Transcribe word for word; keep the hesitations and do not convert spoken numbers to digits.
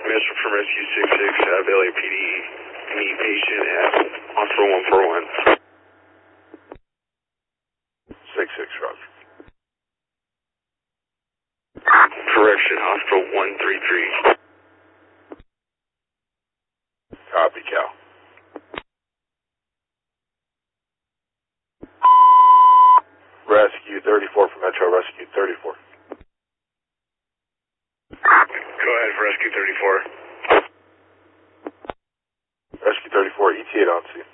Message from Rescue six six, have L A P D meet patient at Hospital one four one. six six, Roger. Correction, Hospital one three three. Copy, Cal. Rescue thirty-four from Metro, Rescue thirty-four. Go ahead for Rescue thirty-four. Rescue thirty-four, E T A on scene.